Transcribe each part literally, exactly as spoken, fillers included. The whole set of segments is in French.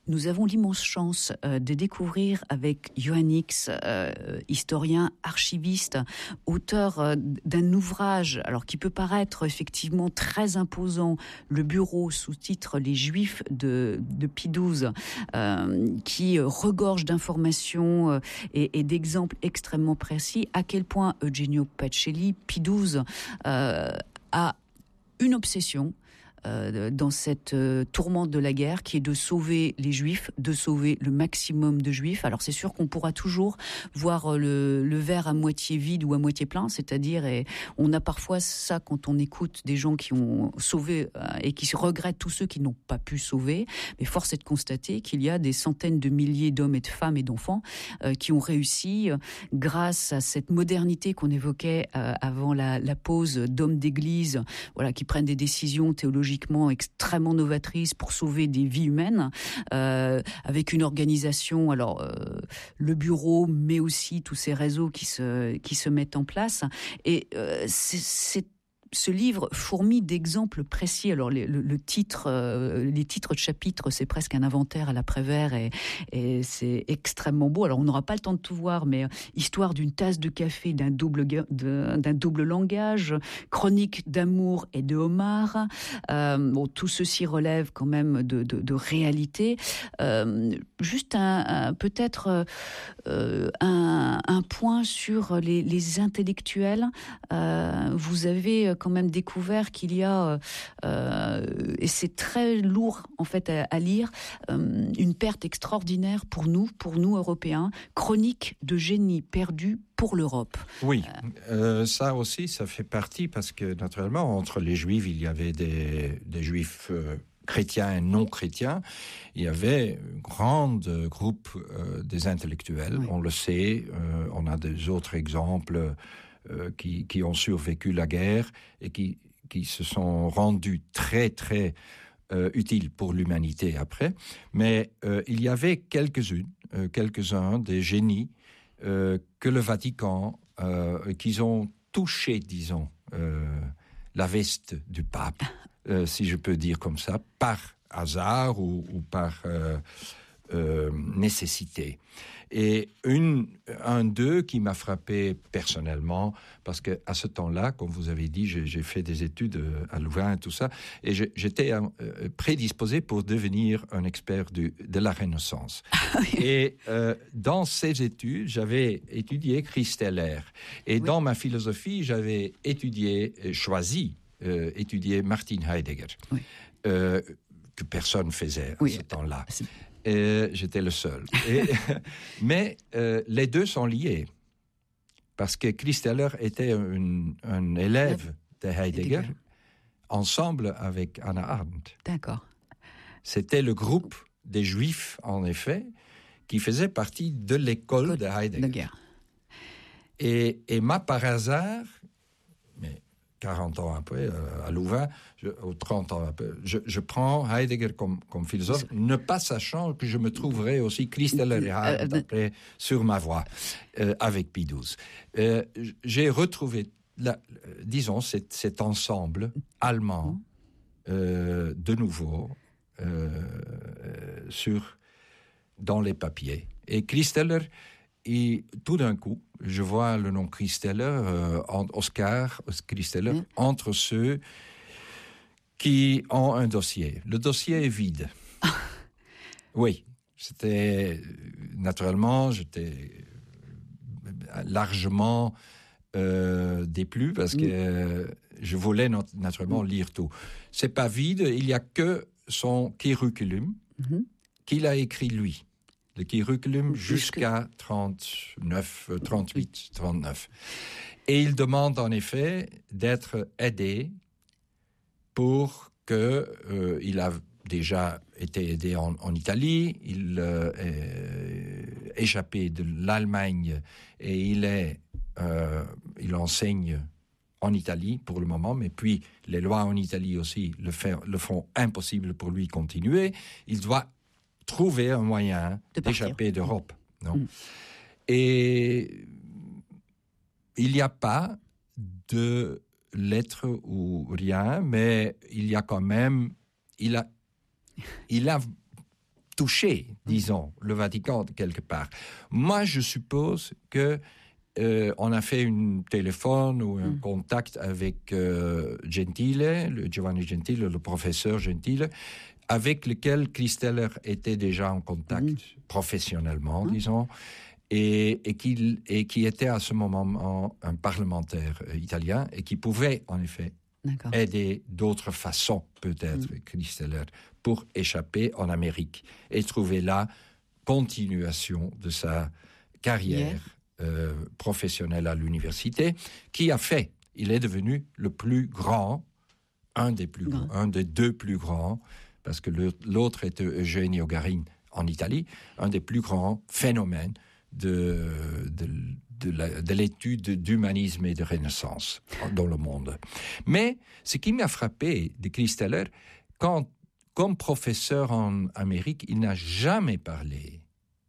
nous avons l'immense chance euh, de découvrir avec Johan Hicks, euh, historien, archiviste, auteur euh, d'un ouvrage, alors qui peut paraître effectivement très imposant, Le Bureau, sous-titre Les Juifs de, de Pie douze, euh, qui regorge d'informations euh, et, et d'exemples extrêmement précis, à quel point Eugenio Pacelli, Pie douze, euh, a une obsession Euh, dans cette euh, tourmente de la guerre, qui est de sauver les Juifs, de sauver le maximum de Juifs. Alors c'est sûr qu'on pourra toujours voir euh, le, le verre à moitié vide ou à moitié plein, c'est-à-dire, et on a parfois ça quand on écoute des gens qui ont sauvé euh, et qui regrettent tous ceux qui n'ont pas pu sauver, mais force est de constater qu'il y a des centaines de milliers d'hommes et de femmes et d'enfants euh, qui ont réussi, euh, grâce à cette modernité qu'on évoquait euh, avant la, la pause, d'hommes d'église, voilà, qui prennent des décisions théologiques extrêmement novatrice pour sauver des vies humaines, euh, avec une organisation, alors euh, le bureau, mais aussi tous ces réseaux qui se qui se mettent en place. Et euh, c'est, c'est ce livre fourmille d'exemples précis. Alors le, le, le titre, euh, les titres de chapitres, c'est presque un inventaire à la Prévert, et, et c'est extrêmement beau. Alors on n'aura pas le temps de tout voir, mais euh, histoire d'une tasse de café, d'un double de, d'un double langage, chronique d'amour et de homard. Euh, bon, tout ceci relève quand même de, de, de réalité. Euh, juste un, un peut-être euh, un, un point sur les, les intellectuels. Euh, vous avez quand même découvert qu'il y a, euh, et c'est très lourd en fait à, à lire, euh, une perte extraordinaire pour nous, pour nous Européens, chronique de génie perdu pour l'Europe. Oui, euh, ça aussi, ça fait partie, parce que naturellement, entre les Juifs, il y avait des, des Juifs euh, chrétiens et non chrétiens. Il y avait un grand groupe euh, des intellectuels, oui. On le sait, euh, on a des autres exemples Euh, qui, qui ont survécu la guerre et qui, qui se sont rendus très, très euh, utiles pour l'humanité après. Mais euh, il y avait quelques-unes, euh, quelques-uns des génies euh, que le Vatican, euh, qu'ils ont touché, disons, euh, la veste du pape, euh, si je peux dire comme ça, par hasard ou, ou par euh, euh, nécessité. Et une, un d'eux qui m'a frappé personnellement, parce que à ce temps-là, comme vous avez dit, j'ai, j'ai fait des études à Louvain et tout ça, et je, j'étais euh, prédisposé pour devenir un expert du, de la Renaissance. Et euh, dans ces études, j'avais étudié Christeller. Et oui. Dans ma philosophie, j'avais étudié, choisi, euh, étudié Martin Heidegger, oui. euh, que personne faisait à oui. ce temps-là. C'est... Et j'étais le seul. Et, mais euh, les deux sont liés. Parce que Christeller était un, un élève de Heidegger, Heidegger, ensemble avec Hannah Arendt. D'accord. C'était le groupe des Juifs, en effet, qui faisait partie de l'école de Heidegger. Et, et moi, par hasard, mais quarante ans après, euh, à Louvain, je, ou trente ans après, je, je prends Heidegger comme, comme philosophe, ne pas sachant que je me trouverais aussi Christeller et Arendt après sur ma voie, euh, avec Pie douze. Euh, j'ai retrouvé, la, disons, cet, cet ensemble allemand, euh, de nouveau, euh, sur, dans les papiers. Et Christeller, et tout d'un coup, je vois le nom Christeller, euh, Oscar Christeller, mmh. entre ceux qui ont un dossier. Le dossier est vide. Oui, c'était naturellement, j'étais largement euh, déplu parce mmh. que euh, je voulais not- naturellement mmh. lire tout. C'est pas vide, il y a que son curriculum mmh. qu'il a écrit lui. Le curriculum jusqu'à trente-neuf, trente-huit, trente-neuf. Et il demande en effet d'être aidé pour que euh, il a déjà été aidé en, en Italie, il euh, est échappé de l'Allemagne et il est, euh, il enseigne en Italie pour le moment, mais puis les lois en Italie aussi le, fait, le font impossible pour lui continuer. Il doit trouver un moyen de d'échapper d'Europe. Non mmh. Et il n'y a pas de lettres ou rien, mais il y a quand même... Il a, il a touché, disons, le Vatican quelque part. Moi, je suppose que euh, on a fait un téléphone ou un mm. contact avec euh, Gentile, le Giovanni Gentile, le professeur Gentile, avec lequel Christeller était déjà en contact mm. professionnellement, mm. disons, et, et, qui, et qui était à ce moment un parlementaire italien et qui pouvait, en effet, D'accord. aider d'autres façons, peut-être, mm. Christeller, pour échapper en Amérique et trouver la continuation de sa carrière yeah. euh, professionnelle à l'université, qui a fait, il est devenu le plus grand, un des plus grands, un des deux plus grands, parce que le, l'autre était Eugenio Garin en Italie, un des plus grands phénomènes de, de, de, la, de l'étude d'humanisme et de Renaissance dans le monde. Mais ce qui m'a frappé de Christeller, quand, comme professeur en Amérique, il n'a jamais parlé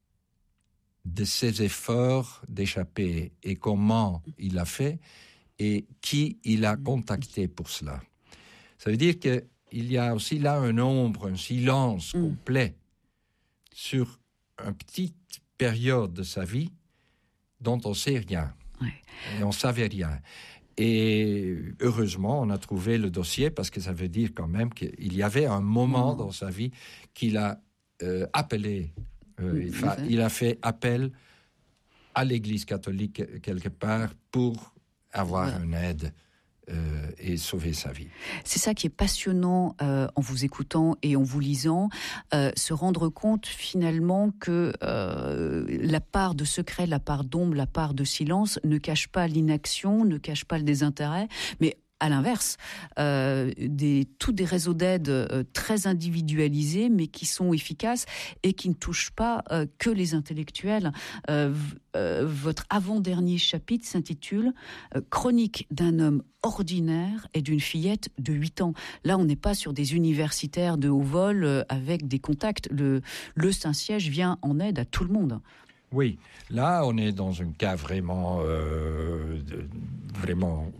de ses efforts d'échapper et comment il a fait et qui il a contacté pour cela. Ça veut dire qu'il y a aussi là un ombre, un silence mm. complet sur une petite période de sa vie dont on ne sait rien. Ouais. Et on ne savait rien. Et heureusement, on a trouvé le dossier parce que ça veut dire quand même qu'il y avait un moment mmh. dans sa vie qu'il a euh, appelé, euh, il, fa- il a fait appel à l'Église catholique quelque part pour avoir ouais. une aide. Euh, et sauver sa vie. C'est ça qui est passionnant euh, en vous écoutant et en vous lisant, euh, se rendre compte finalement que euh, la part de secret, la part d'ombre, la part de silence ne cache pas l'inaction, ne cache pas le désintérêt, mais à l'inverse, euh, des, tous des réseaux d'aide euh, très individualisés, mais qui sont efficaces et qui ne touchent pas euh, que les intellectuels. Euh, euh, votre avant-dernier chapitre s'intitule euh, « Chronique d'un homme ordinaire et d'une fillette de huit ans ». Là, on n'est pas sur des universitaires de haut vol euh, avec des contacts. Le, le Saint-Siège vient en aide à tout le monde. Oui, là, on est dans un cas vraiment... Euh, de, vraiment...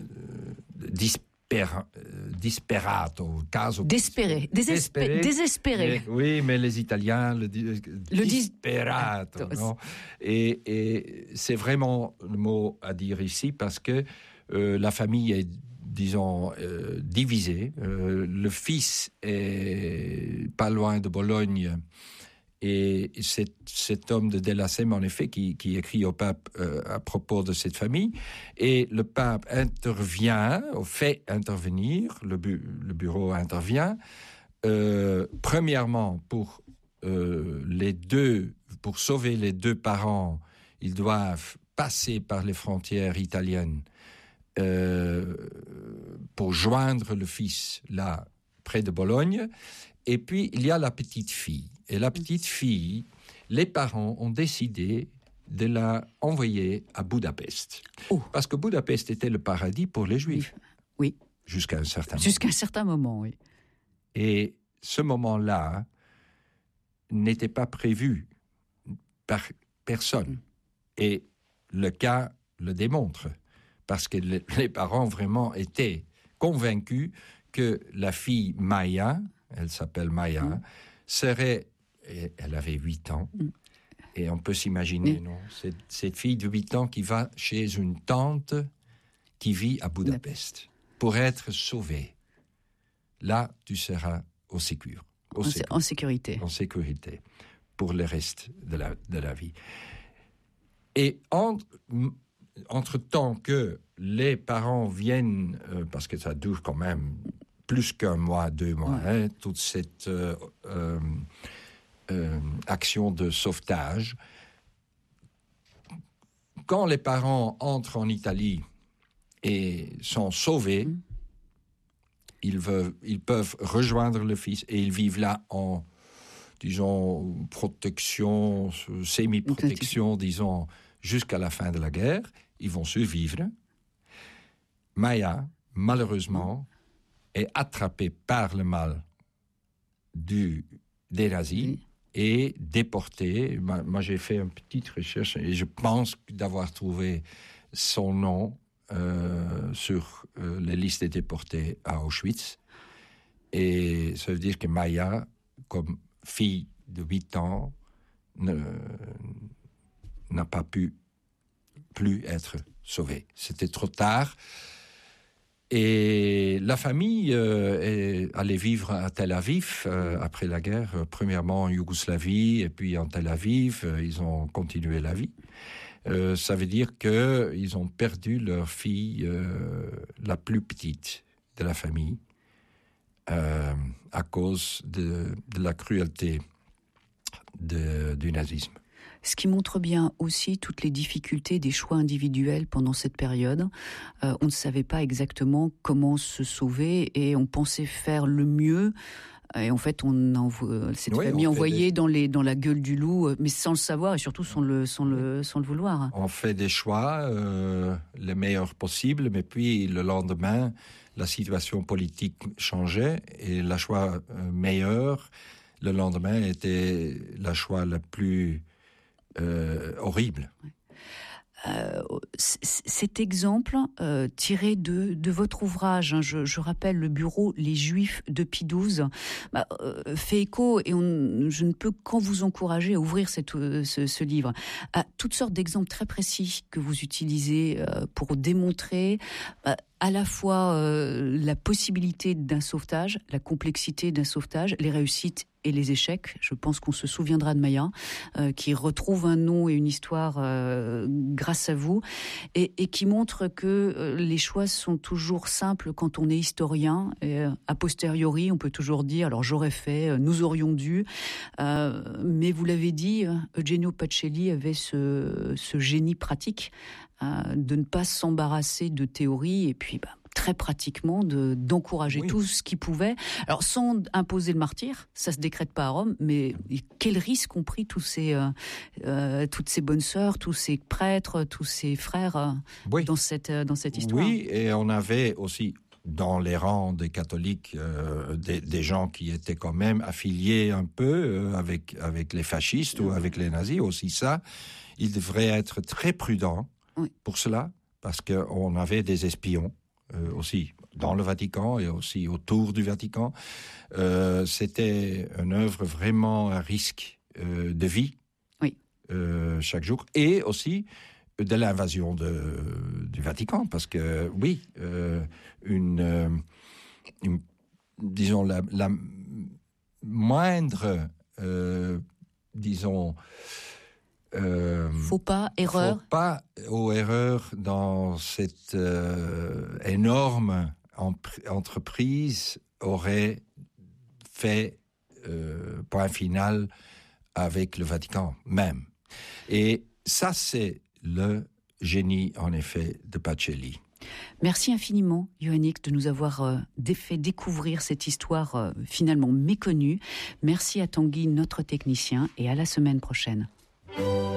Dispera, disperato, caso désespéré, désespéré, désespéré. Mais, oui, mais les Italiens le, le disperato, dis... non et, et c'est vraiment le mot à dire ici parce que euh, la famille est, disons, euh, divisée. Euh, le fils est pas loin de Bologne. Et cet, cet homme de Delacem, en effet, qui, qui écrit au pape euh, à propos de cette famille, et le pape intervient, fait intervenir, le, bu, le bureau intervient, euh, premièrement pour euh, les deux, pour sauver les deux parents, ils doivent passer par les frontières italiennes euh, pour joindre le fils là près de Bologne. Et puis il y a la petite fille. Et la petite fille, les parents ont décidé de la envoyer à Budapest. Oh. Parce que Budapest était le paradis pour les Juifs. Oui. Jusqu'à un certain moment. Jusqu'à un certain moment, oui. Et ce moment-là n'était pas prévu par personne. Mm. Et le cas le démontre. Parce que le, les parents vraiment étaient convaincus que la fille Maya, elle s'appelle Maya, mm. serait... Et elle avait huit ans. Mm. Et on peut s'imaginer, mm. non, cette, cette fille de huit ans qui va chez une tante qui vit à Budapest mm. pour être sauvée. Là, tu seras au sécur, au en, sécur, en sécurité. En sécurité pour le reste de la, de la vie. Et entre, entre-temps que les parents viennent, euh, parce que ça dure quand même plus qu'un mois, deux mois, ouais. hein, toute cette... Euh, euh, Euh, action de sauvetage. Quand les parents entrent en Italie et sont sauvés, mmh. ils, veulent, ils peuvent rejoindre le fils et ils vivent là en, disons, protection, semi-protection, disons, jusqu'à la fin de la guerre. Ils vont survivre. Maya, malheureusement, mmh. est attrapée par le mal du, des nazis. Mmh. et déporté. Moi, moi, j'ai fait une petite recherche et je pense d'avoir trouvé son nom euh, sur euh, les listes des déportés à Auschwitz. Et ça veut dire que Maya, comme fille de huit ans ne, n'a pas pu plus être sauvé. C'était trop tard. Et la famille euh, est allée vivre à Tel Aviv euh, après la guerre, euh, premièrement en Yougoslavie et puis en Tel Aviv. Euh, ils ont continué la vie. Euh, ça veut dire qu'ils ont perdu leur fille euh, la plus petite de la famille euh, à cause de, de la cruauté de, du nazisme. Ce qui montre bien aussi toutes les difficultés des choix individuels pendant cette période. Euh, on ne savait pas exactement comment se sauver et on pensait faire le mieux. Et en fait, on envo... cette oui, famille envoyée des... dans, les, dans la gueule du loup, mais sans le savoir et surtout sans le, sans le, sans le vouloir. On fait des choix, euh, les meilleurs possibles, mais puis le lendemain, la situation politique changeait et le choix euh, meilleur, le lendemain, était le choix le plus euh, horrible. Ouais. Euh, cet exemple euh, tiré de, de votre ouvrage, hein, je, je rappelle le bureau Les Juifs de Pie douze, bah, euh, fait écho et on, je ne peux qu'en vous encourager à ouvrir cette, ce, ce livre à toutes sortes d'exemples très précis que vous utilisez euh, pour démontrer bah, à la fois euh, la possibilité d'un sauvetage, la complexité d'un sauvetage, les réussites et les échecs. Je pense qu'on se souviendra de Maya, euh, qui retrouve un nom et une histoire euh, grâce à vous, et, et qui montre que euh, les choix sont toujours simples quand on est historien. Et, euh, a posteriori, on peut toujours dire, alors j'aurais fait, euh, nous aurions dû, euh, mais vous l'avez dit, Eugenio Pacelli avait ce, ce génie pratique euh, de ne pas s'embarrasser de théorie, et puis bah, très pratiquement de, d'encourager oui. tout ce qu'il pouvait. Alors sans imposer le martyre, ça se décrète pas à Rome, mais quel risque ont pris tous ces, euh, euh, toutes ces bonnes sœurs, tous ces prêtres, tous ces frères euh, oui. dans, cette, dans cette histoire. Oui, et on avait aussi dans les rangs des catholiques euh, des, des gens qui étaient quand même affiliés un peu euh, avec, avec les fascistes mmh. ou avec les nazis, aussi ça. Ils devraient être très prudents oui. pour cela, parce qu'on avait des espions Euh, aussi dans le Vatican et aussi autour du Vatican. Euh, c'était une œuvre vraiment à risque euh, de vie oui. euh, chaque jour, et aussi de l'invasion de, du Vatican, parce que oui, euh, une, euh, une, disons la, la moindre, euh, disons, Euh, faux pas, erreur. Faux pas ou erreur dans cette euh, énorme empr- entreprise aurait fait euh, point final avec le Vatican même. Et ça, c'est le génie, en effet, de Pacelli. Merci infiniment, Yoannick, de nous avoir euh, fait découvrir cette histoire euh, finalement méconnue. Merci à Tanguy, notre technicien, et à la semaine prochaine.